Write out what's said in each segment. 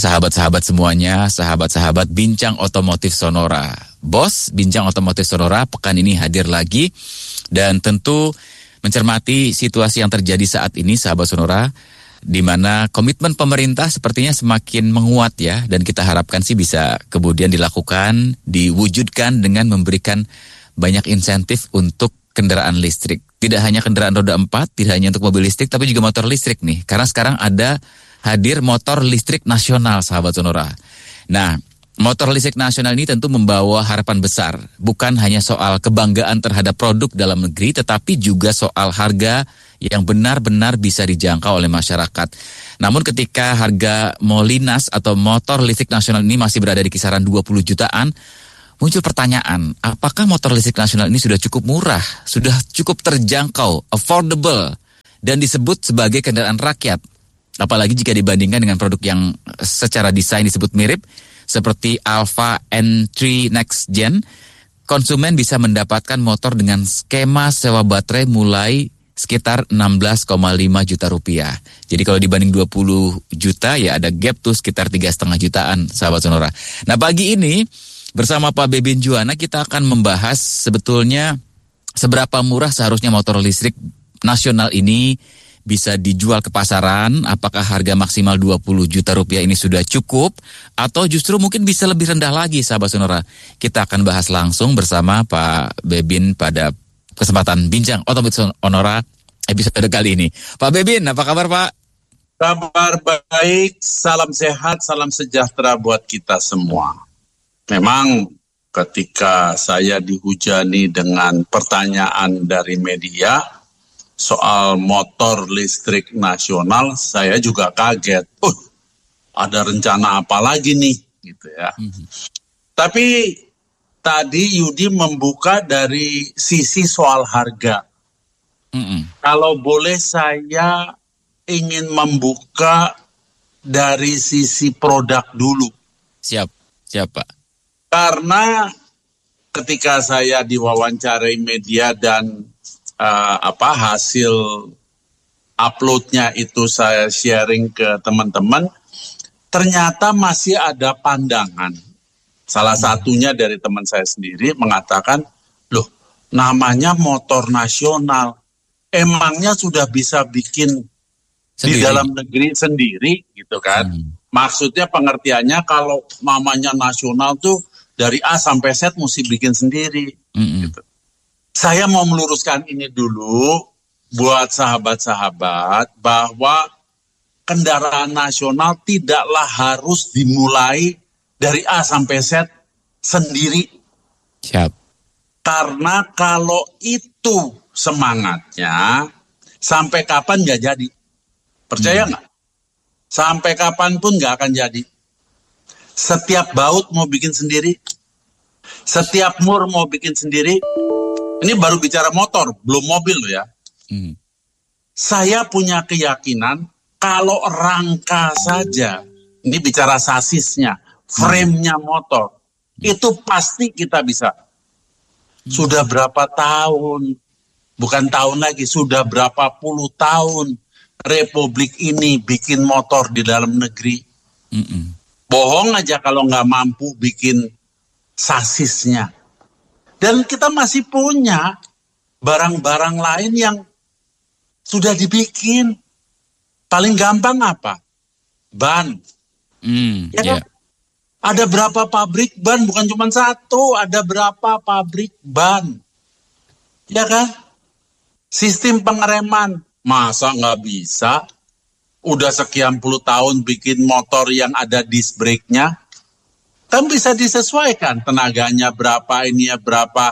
sahabat-sahabat semuanya, sahabat-sahabat Bincang Otomotif Sonora. Bos, Bincang Otomotif Sonora pekan ini hadir lagi dan tentu mencermati situasi yang terjadi saat ini, sahabat Sonora, di mana komitmen pemerintah sepertinya semakin menguat ya, dan kita harapkan sih bisa kemudian dilakukan, diwujudkan dengan memberikan banyak insentif untuk kendaraan listrik. Tidak hanya kendaraan roda 4, tidak hanya untuk mobil listrik, tapi juga motor listrik nih. Karena sekarang ada hadir motor listrik nasional, sahabat Sonora. Nah, motor listrik nasional ini tentu membawa harapan besar. Bukan hanya soal kebanggaan terhadap produk dalam negeri, tetapi juga soal harga yang benar-benar bisa dijangkau oleh masyarakat. Namun ketika harga Molinas atau motor listrik nasional ini masih berada di kisaran 20 jutaan, muncul pertanyaan, apakah motor listrik nasional ini sudah cukup murah, sudah cukup terjangkau, affordable, dan disebut sebagai kendaraan rakyat? Apalagi jika dibandingkan dengan produk yang secara desain disebut mirip, seperti Alfa N3 Next Gen, konsumen bisa mendapatkan motor dengan skema sewa baterai mulai sekitar 16,5 juta rupiah. Jadi kalau dibanding 20 juta ya ada gap tuh sekitar 3,5 jutaan, sahabat Sonora. Nah, pagi ini bersama Pak Bebin Juwana kita akan membahas sebetulnya seberapa murah seharusnya motor listrik nasional ini bisa dijual ke pasaran, apakah harga maksimal 20 juta rupiah ini sudah cukup, atau justru mungkin bisa lebih rendah lagi, sahabat Sonora. Kita akan bahas langsung bersama Pak Bebin pada kesempatan Bincang Otomotif Sonora episode kali ini. Pak Bebin, apa kabar Pak? Kabar baik, salam sehat, salam sejahtera buat kita semua. Memang ketika saya dihujani dengan pertanyaan dari media soal motor listrik nasional, saya juga kaget. Ada rencana apa lagi nih, gitu ya. Tapi tadi Yudi membuka dari sisi soal harga. Kalau boleh saya ingin membuka dari sisi produk dulu. Siap Pak. Karena ketika saya diwawancarai media dan hasil uploadnya itu saya sharing ke teman-teman, ternyata masih ada pandangan. Salah satunya dari teman saya sendiri mengatakan, loh, namanya motor nasional, emangnya sudah bisa bikin sendiri di dalam negeri sendiri, gitu kan? Maksudnya pengertiannya kalau namanya nasional tuh dari A sampai Z mesti bikin sendiri, gitu. Saya mau meluruskan ini dulu buat sahabat-sahabat bahwa kendaraan nasional tidaklah harus dimulai dari A sampai Z sendiri. Siap. Karena kalau itu semangatnya, sampai kapan nggak jadi? Percaya nggak? Sampai kapan pun nggak akan jadi. Setiap baut mau bikin sendiri, setiap mur mau bikin sendiri. Ini baru bicara motor, belum mobil loh ya. Saya punya keyakinan kalau rangka saja, ini bicara sasisnya, frame-nya motor, itu pasti kita bisa. Sudah berapa tahun, bukan tahun lagi, sudah berapa puluh tahun Republik ini bikin motor di dalam negeri. Bohong aja kalau nggak mampu bikin sasisnya. Dan kita masih punya barang-barang lain yang sudah dibikin. Paling gampang apa? Ban. Ya kan? Ada berapa pabrik ban? Bukan cuma satu, ada berapa pabrik ban? Ya kan? Sistem pengereman. Masa nggak bisa? Udah sekian puluh tahun bikin motor yang ada disc brake-nya. Kan bisa disesuaikan tenaganya berapa, ininya berapa.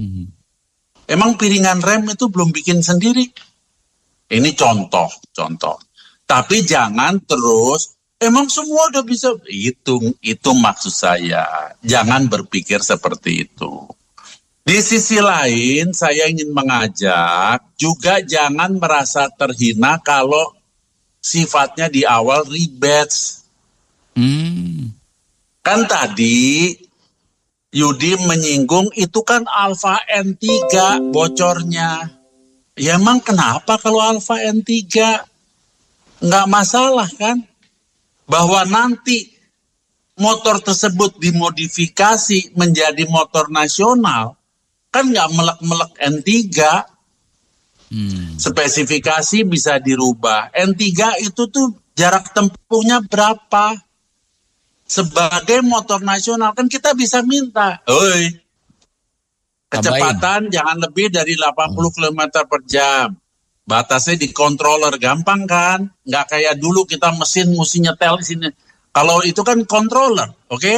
Emang piringan rem itu belum bikin sendiri. Ini contoh. Tapi jangan terus, emang semua udah bisa. Itu maksud saya. Jangan berpikir seperti itu. Di sisi lain, saya ingin mengajak, juga jangan merasa terhina kalau sifatnya di awal rebates. Kan tadi Yudi menyinggung itu kan Alfa N3 bocornya. Ya emang kenapa kalau Alfa N3? Nggak masalah kan? Bahwa nanti motor tersebut dimodifikasi menjadi motor nasional, kan nggak melek-melek N3. Spesifikasi bisa dirubah. N3 itu tuh jarak tempuhnya berapa? Sebagai motor nasional kan kita bisa minta, kecepatan jangan lebih dari 80 km per jam. Batasnya di controller, gampang kan? Nggak kayak dulu kita mesti nyetel di sini. Kalau itu kan controller, oke?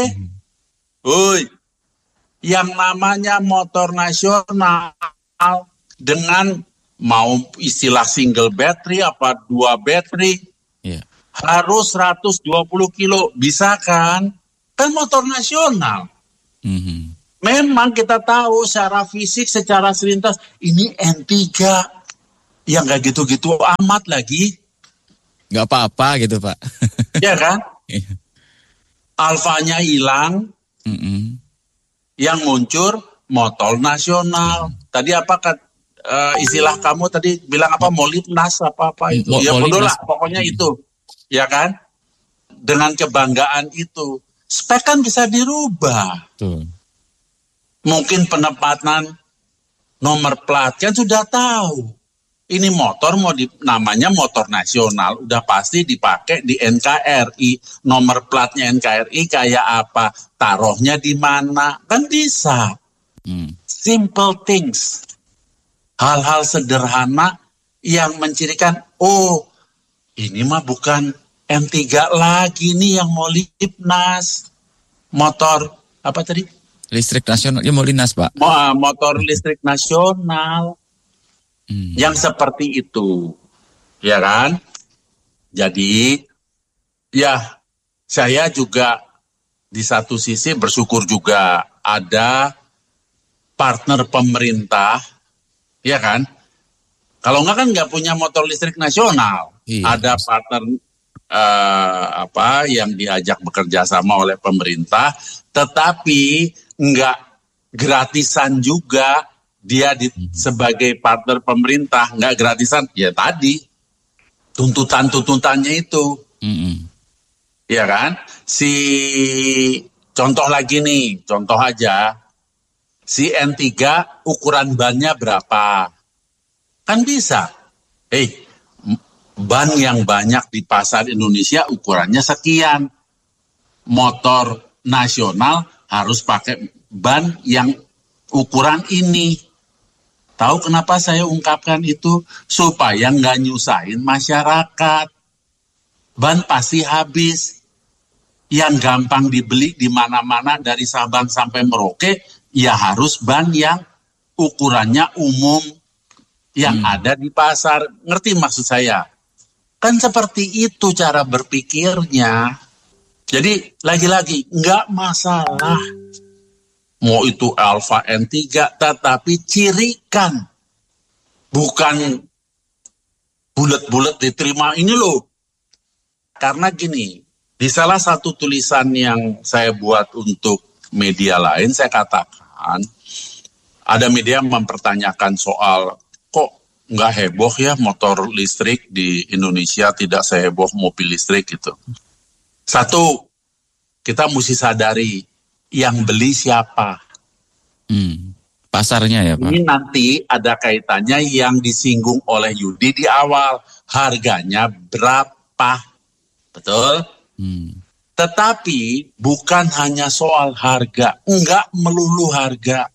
Yang namanya motor nasional dengan mau istilah single battery apa 2 battery, harus 120 kilo, bisa kan? Kan motor nasional. Memang kita tahu secara fisik, secara selintas, ini N3. Ya nggak gitu-gitu amat lagi. Nggak apa-apa gitu Pak. Ya kan? Alfanya hilang, yang muncul motor nasional. Tadi apa istilah kamu tadi bilang apa? Molipnas apa itu? Ya bodoh lah, pokoknya itu. Ya kan? Dengan kebanggaan itu. Spek kan bisa dirubah. Mungkin penempatan nomor plat kan sudah tahu. Ini motor namanya motor nasional, udah pasti dipakai di NKRI. Nomor platnya NKRI kayak apa? Taruhnya di mana? Kan bisa. Simple things. Hal-hal sederhana yang mencirikan, ini mah bukan M3 lagi nih yang Molipnas. Motor, apa tadi? Listrik nasional, ya Molinas Pak. Motor listrik nasional. Yang seperti itu, ya kan? Jadi, ya saya juga di satu sisi bersyukur juga ada partner pemerintah, ya kan? Kalau enggak kan nggak punya motor listrik nasional. Ada partner yang diajak bekerja sama oleh pemerintah, tetapi nggak gratisan juga. Dia sebagai partner pemerintah nggak gratisan, ya tadi tuntutannya itu, ya kan? Contoh aja, si N3 ukuran bannya berapa? Kan bisa, ban yang banyak di pasar Indonesia ukurannya sekian, motor nasional harus pakai ban yang ukuran ini. Tahu kenapa saya ungkapkan itu? Supaya nggak nyusahin masyarakat. Ban pasti habis. Yang gampang dibeli di mana-mana dari Sabang sampai Merauke, ya harus ban yang ukurannya umum, yang ada di pasar. Ngerti maksud saya? Kan seperti itu cara berpikirnya. Jadi lagi-lagi nggak masalah. Mau itu Alfa N3, tetapi cirikan. Bukan bulat-bulat diterima ini loh. Karena gini, di salah satu tulisan yang saya buat untuk media lain, saya katakan, ada media mempertanyakan soal, kok nggak heboh ya motor listrik di Indonesia, tidak seheboh mobil listrik gitu. Satu, kita mesti sadari, yang beli siapa? Pasarnya ya Pak. Ini nanti ada kaitannya yang disinggung oleh Yudi di awal. Harganya berapa? Betul? Tetapi bukan hanya soal harga. Enggak melulu harga.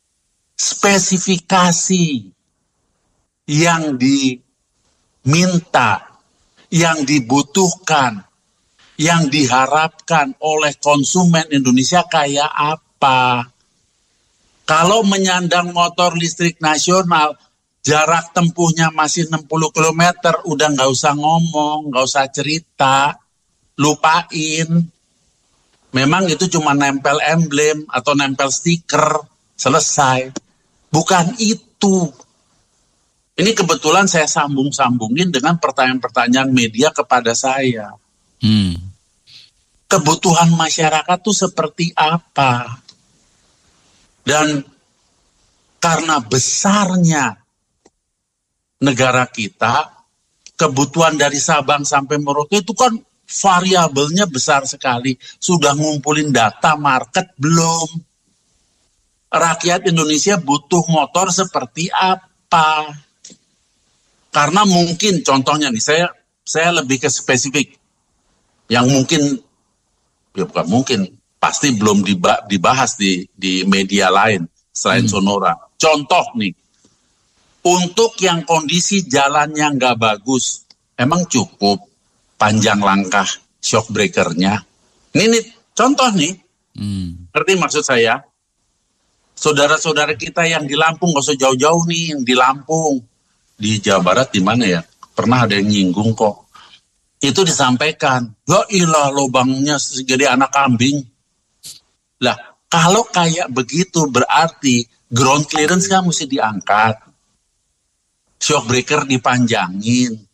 Spesifikasi yang diminta, yang dibutuhkan, yang diharapkan oleh konsumen Indonesia kayak apa? Kalau menyandang motor listrik nasional, jarak tempuhnya masih 60 km, udah nggak usah ngomong, nggak usah cerita, lupain. Memang itu cuma nempel emblem atau nempel stiker, selesai. Bukan itu. Ini kebetulan saya sambung-sambungin dengan pertanyaan-pertanyaan media kepada saya. Kebutuhan masyarakat itu seperti apa? Dan karena besarnya negara kita, kebutuhan dari Sabang sampai Merauke itu kan variabelnya besar sekali. Sudah ngumpulin data market belum? Rakyat Indonesia butuh motor seperti apa? Karena mungkin contohnya nih, saya lebih ke spesifik. Yang mungkin, ya bukan mungkin, pasti belum dibahas di media lain selain Sonora. Contoh nih, untuk yang kondisi jalannya nggak bagus, emang cukup panjang langkah shock breakernya? Ini contoh nih, ngerti maksud saya? Saudara-saudara kita yang di Lampung, nggak usah jauh-jauh nih, yang di Lampung, di Jawa Barat di mana ya? Pernah ada yang nyinggung kok. Itu disampaikan, ya ilah lubangnya segede anak kambing. Lah, kalau kayak begitu berarti ground clearance kan mesti diangkat. Shock breaker dipanjangin.